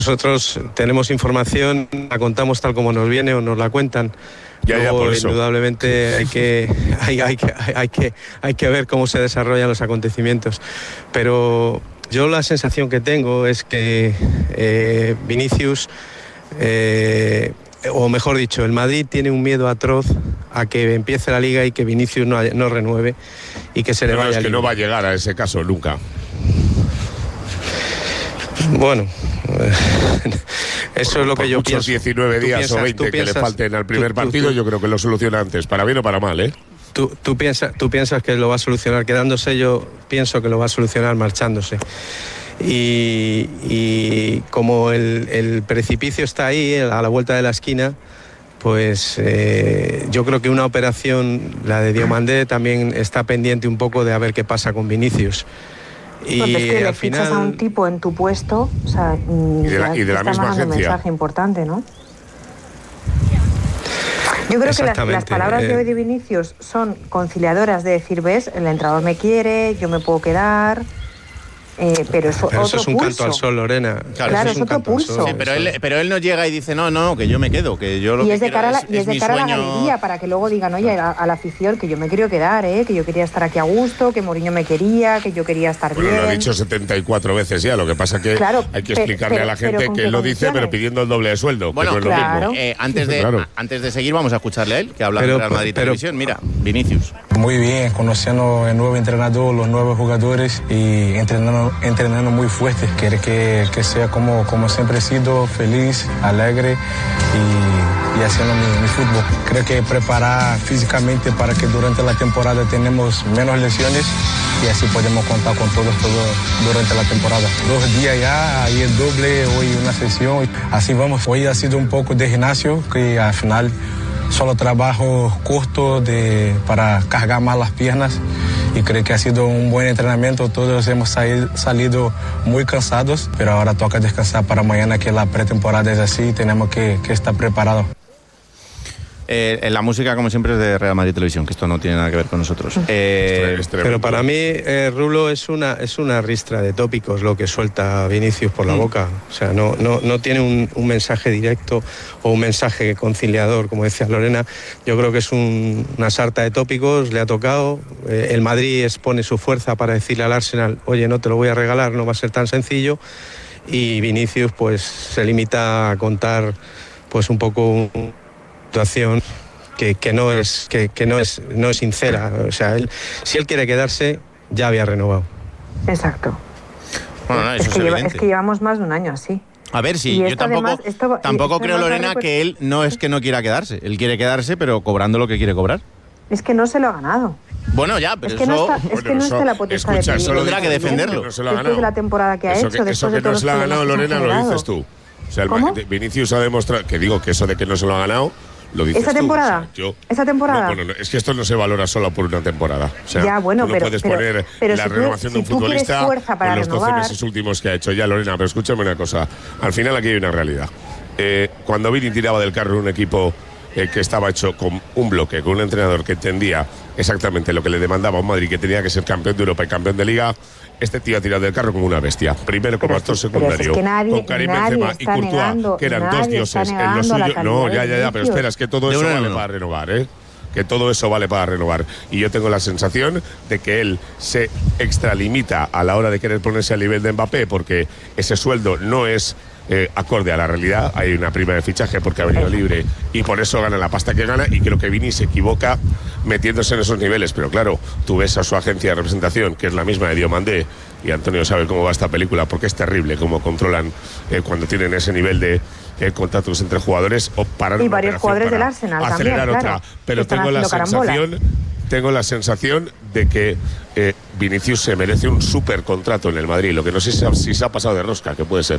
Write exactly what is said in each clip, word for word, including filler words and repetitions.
Nosotros tenemos información, la contamos tal como nos viene o nos la cuentan. Ya, ya, Luego, por eso. indudablemente hay que, hay, hay, que, hay, que, hay que ver cómo se desarrollan los acontecimientos. Pero yo la sensación que tengo es que eh, Vinicius, eh, o mejor dicho, el Madrid tiene un miedo atroz a que empiece la Liga y que Vinicius no, no renueve y que se le no, vaya es que libre. no va a llegar a ese caso nunca. Bueno, eso es lo que yo muchos pienso. diecinueve días piensas, o veinte piensas, que le falten al primer tú, tú, partido, tú, yo creo que lo soluciona antes, para bien o para mal, ¿eh? Tú, tú, piensas, tú piensas que lo va a solucionar quedándose, yo pienso que lo va a solucionar marchándose. Y, y como el, el precipicio está ahí, a la vuelta de la esquina, pues eh, yo creo que una operación, la de Diomandé, también está pendiente un poco de a ver qué pasa con Vinicius. Y pues es que al le final fichas a un tipo en tu puesto, o sea, y de la, y de la misma agencia. Un mensaje importante, ¿no? Yo creo que las, las palabras eh, de hoy de Vinicius son conciliadoras de decir, ves, el entrenador me quiere, yo me puedo quedar. Eh, pero eso, pero otro eso es un pulso. canto al sol, Lorena. Claro, claro, es, es otro pulso. Sí, pero, él, pero él no llega y dice, no, no, que yo me quedo, que yo lo y que es de quiero cara a la, es, y es, es de cara sueño... a la galería, para que luego digan, oye, a, a la afición, que yo me quiero quedar, ¿eh? Que yo quería estar aquí a gusto, que Mourinho me quería, que yo quería estar bueno, bien. Bueno, lo ha dicho setenta y cuatro veces ya, lo que pasa que claro, hay que explicarle pero, a la gente que él lo dice, pero pidiendo el doble de sueldo. Bueno, que no claro. es lo mismo. Eh, antes, de, claro. antes de seguir, vamos a escucharle a él, que habla de Real Madrid pero, Televisión. Mira, Vinicius. Muy bien, conociendo el nuevo entrenador, los nuevos jugadores y entrenando, entrenando muy fuerte. Quiere que, que sea como, como siempre he sido, feliz, alegre y, y haciendo mi, mi fútbol. Creo que preparar físicamente para que durante la temporada tenemos menos lesiones y así podemos contar con todos todo durante la temporada. Dos días ya, ahí el doble, hoy una sesión, así vamos. Hoy ha sido un poco de gimnasio, que al final solo trabajo corto de, para cargar más las piernas y creo que ha sido un buen entrenamiento. Todos hemos salido muy cansados, pero ahora toca descansar para mañana, que la pretemporada es así, tenemos que, que estar preparados. Eh, la música, como siempre, es de Real Madrid Televisión, que esto no tiene nada que ver con nosotros. Eh, pero para mí, eh, Rulo, es una, es una ristra de tópicos lo que suelta Vinicius por la mm. boca. O sea, no, no, no tiene un, un mensaje directo o un mensaje conciliador, como decía Lorena. Yo creo que es un, una sarta de tópicos, le ha tocado. Eh, el Madrid expone su fuerza para decirle al Arsenal, oye, no te lo voy a regalar, no va a ser tan sencillo. Y Vinicius, pues, se limita a contar, pues, un poco un situación que, que no es que, que no es no es sincera. O sea, él, si él quiere quedarse, ya había renovado. Exacto. Bueno, no, eso es, es, que lleva, es que llevamos más de un año así. A ver, sí, yo tampoco, además, esto, tampoco esto creo, Lorena, que él no es que no quiera quedarse. Él quiere quedarse, pero cobrando lo que quiere cobrar. Es que no se lo ha ganado. Bueno, ya, pero es que eso... No está, es bueno, que no eso, está la potestad escucha, de eso tendrá que defenderlo. No se lo ha después ganado. de la temporada que ha eso hecho, que, eso que no se lo ha ganado, Lorena, lo dices tú. O sea, el, Vinicius ha demostrado, que digo que eso de que no se lo ha ganado, lo dices ¿Esa tú. temporada? O sea, yo, ¿Esa temporada? No, bueno, no, es que esto no se valora solo por una temporada. O sea, ya, bueno, tú no pero, puedes pero, poner pero la si renovación tú, de un si tú futbolista fuerza para con los renovar, doce meses últimos que ha hecho. Ya, Lorena, pero escúchame una cosa. Al final aquí hay una realidad. Eh, cuando Vini tiraba del carro un equipo eh, que estaba hecho con un bloque, con un entrenador que entendía exactamente lo que le demandaba a un Madrid, que tenía que ser campeón de Europa y campeón de Liga, este tío ha tirado del carro como una bestia. Primero como actor secundario, es que nadie, con Karim Benzema y Courtois, negando, que eran dos dioses en lo suyo. No, ya, ya, ya, pero espera, es que todo eso vale para renovar, ¿eh? Que todo eso vale para renovar. Y yo tengo la sensación de que él se extralimita a la hora de querer ponerse al nivel de Mbappé, porque ese sueldo no es eh, acorde a la realidad. Hay una prima de fichaje porque ha venido libre y por eso gana la pasta que gana, y creo que Vini se equivoca metiéndose en esos niveles. Pero claro, tú ves a su agencia de representación, que es la misma de Diomandé, y Antonio sabe cómo va esta película, porque es terrible cómo controlan eh, cuando tienen ese nivel de eh, contactos entre jugadores, o parar y varios jugadores del Arsenal acelerar también, otra. Claro, pero tengo la sensación carambolas. tengo la sensación de que eh, Vinicius se merece un súper contrato en el Madrid. Lo que no sé si, si se ha pasado de rosca, que puede ser.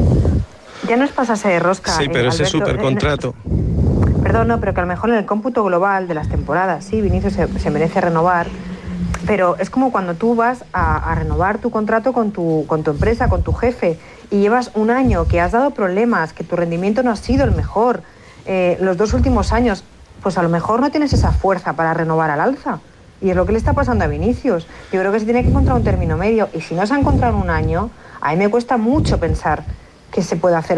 Ya no es pasarse de rosca. Sí, pero eh, ese súper contrato. Eh, perdón, no, pero que a lo mejor en el cómputo global de las temporadas, sí, Vinicius se, se merece renovar. Pero es como cuando tú vas a, a renovar tu contrato con tu, con tu empresa, con tu jefe, y llevas un año que has dado problemas, que tu rendimiento no ha sido el mejor, eh, los dos últimos años, pues a lo mejor no tienes esa fuerza para renovar al alza. Y es lo que le está pasando a Vinicius. Yo creo que se tiene que encontrar un término medio. Y si no se ha encontrado en un año, a mí me cuesta mucho pensar que se puede hacer